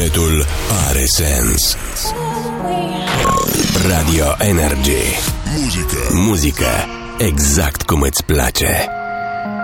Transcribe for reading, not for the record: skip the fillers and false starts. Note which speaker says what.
Speaker 1: Sunetul are sens. Radio Energy. Muzică exact cum îți place.